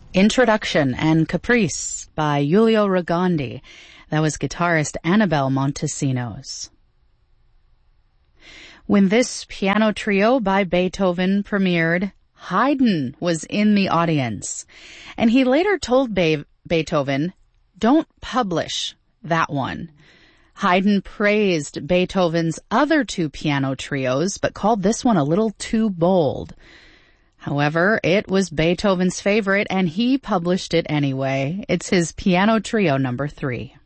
Introduction and Caprice by Giulio Rogondi. That was guitarist Annabelle Montesinos. When this piano trio by Beethoven premiered, Haydn was in the audience, and he later told Beethoven, "Don't publish that one." Haydn praised Beethoven's other two piano trios, but called this one a little too bold. However, it was Beethoven's favorite, and he published it anyway. It's his Piano Trio No. 3.